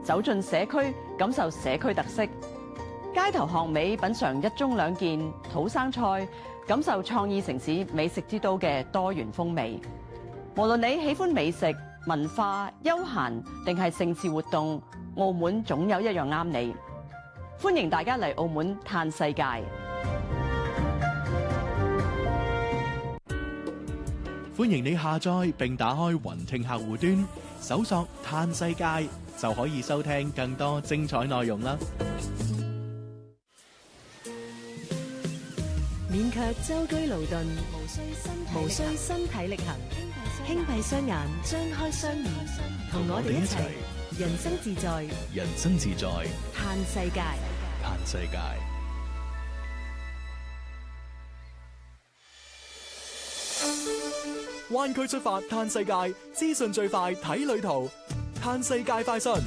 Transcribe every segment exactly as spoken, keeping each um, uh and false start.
走進社區，感受社區特色；街頭巷尾品嚐一盅兩件土生菜，感受創意城市美食之都嘅多元風味。無論你喜歡美食、文化、休閒定係盛事活動，澳門總有一樣啱你。歡迎大家嚟澳門嘆世界。 歡迎你下載並打開雲聽客戶端，搜索嘆世界就可以收聽更多精彩內容啦。 免卻舟車勞頓，無需身體力行，輕閉雙眼，張開雙耳，同我哋一齊人生自在， 人生自在， 嘆世界， 嘆世界。灣區出發嘆世界，資訊最快睇旅途，嘆世界快訊。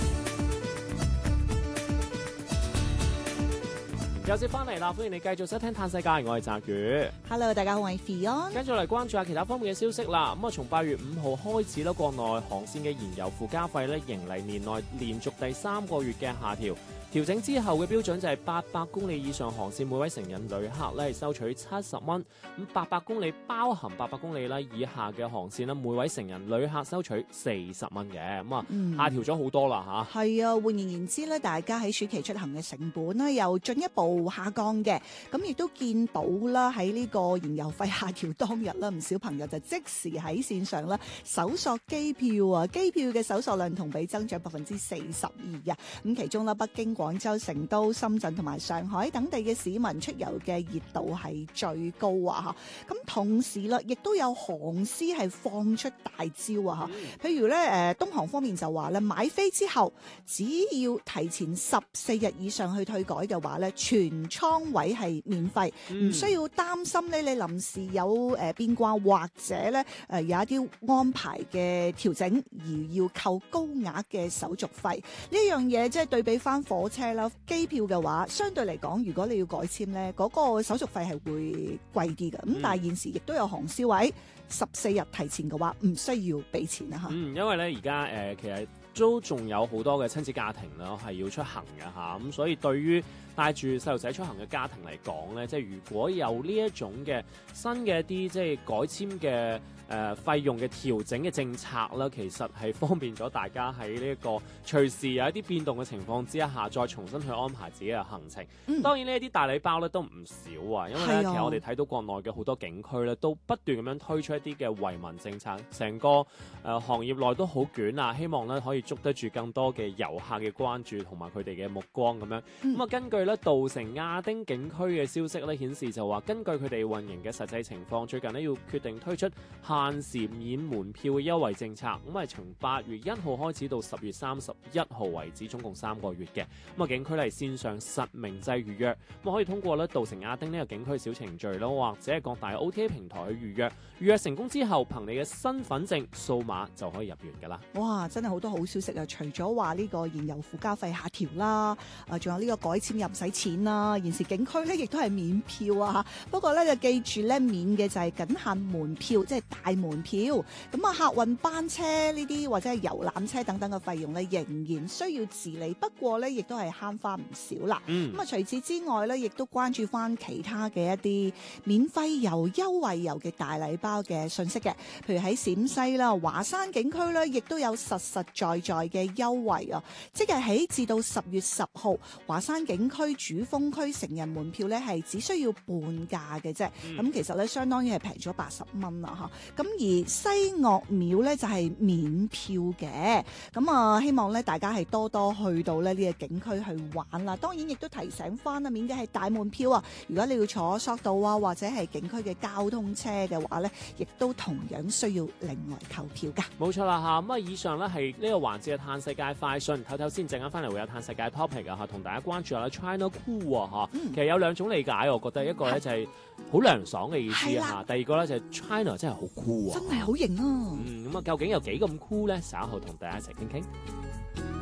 又接翻嚟啦，歡迎你繼續收聽嘆世界，我係澤宇。 Hello， 大家好，我係 Fion。 跟住嚟關注下其他方面嘅消息啦。咁啊，從八月五號開始咧，國內航線嘅燃油附加費咧，迎嚟年內連續第三個月嘅下調。調整之後嘅標準就係八百公里以上航線，每位成人旅客咧係收取七十蚊。咁八百公里包含八百公里啦以下嘅航線咧，每位成人旅客收取四十蚊嘅。咁啊、嗯，下調咗好多啦嚇。 係啊，換言言之咧，大家喺暑期出行嘅成本咧又進一步下降嘅。咁亦都見到啦，喺呢個燃油費下調當日啦，唔少朋友就即時喺線上啦搜索機票啊，機票嘅搜索量同比增長百分之四十二啊。咁其中啦，北京、廣州、成都、深圳同埋上海等地嘅市民出遊嘅熱度係最高啊！嚇，咁同時啦，亦都有航司係放出大招啊！嚇，譬如咧誒，東航方面就話咧，買飛之後只要提前十四日以上去退改嘅話咧，全倉位係免費，唔、嗯、需要擔心咧你臨時有誒變卦或者咧誒有一啲安排嘅調整而要扣高額嘅手續費。呢樣嘢即係對比翻火車啦，機票嘅話，相對嚟講，如果你要改簽咧，嗰、那個手續費係會貴啲嘅。咁、嗯、但係現時亦都有航司位，十四日提前嘅話，唔需要俾錢啊嚇。 嗯，因為咧而家誒其實都仲有好多嘅親子家庭啦，係要出行嘅嚇，咁所以對於帶住細路仔出行嘅家庭嚟講咧，即係如果有呢一種嘅新嘅一啲即係改簽嘅誒費用嘅調整嘅政策啦，其實係方便咗大家喺呢一個隨時有一啲變動嘅情況之下，再重新去安排自己嘅行程。嗯、當然呢一啲大禮包咧都唔少啊，因為咧、啊、其實我哋睇到國內嘅好多景區咧都不斷咁樣推出一啲嘅惠民政策，成個誒、呃、行業內都好捲啊，希望咧可以捉得住更多嘅遊客嘅關注同埋佢哋嘅目光咁樣。咁、嗯、啊，根據咧稻城亞丁景區嘅消息咧顯示就話，根據佢哋運營嘅實際情況，最近咧要決定推出限時免門票嘅優惠政策，咁係從八月一號開始到十月三十一號為止，總共三個月嘅。咁啊，景區咧係線上實名制預約，咁可以通過咧稻城亞丁呢個景區小程序啦，或者係各大 O T A 平台去預約。預約成功之後，憑你嘅身份證掃碼就可以入園噶啦。 哇，真係好多好消息啊！除咗話呢個燃油附加費下調啦，啊，仲有呢個改簽又唔使錢啦。現時景區咧亦都係免票啊，不過咧就記住咧，免嘅就係僅限門票，即係大門票。咁啊，客運班車呢啲或者係遊覽車等等嘅費用咧，仍然需要自理。不過咧，亦都係慳翻唔少啦。咁、嗯、啊，除此之外咧，亦都關注翻其他嘅一啲免費遊、優惠遊嘅大禮包嘅信息嘅。譬如喺陝西啦、華山景區咧，亦都有實實在在嘅優惠啊！即日起至到十月十號，華山景區主峰區成人門票咧係只需要半價嘅啫。咁、嗯、其實咧，相當於係平咗八十蚊啦嚇。咁而西岳廟咧就係免票嘅。咁啊，希望咧大家係多多去到咧呢個景區去玩啦。當然亦都提醒翻啦，免嘅係大門票啊。如果你要坐索道啊，或者係景區嘅交通車嘅話咧，亦都同樣需要另外購票噶。 冇錯啦嚇。咁啊，以上咧係呢個環節嘅嘆世界快訊，唞唞先，陣間翻嚟會有嘆世界 topic 啊嚇，同大家關注下 China Cool 啊嚇。其實有兩種理解，我覺得一個咧就係好涼爽嘅意思啊，第二個咧就係 China 真係好 cool 啊， 真係好型啊。 嗯，咁啊，究竟有幾咁 cool 咧？稍後同大家一齊傾傾。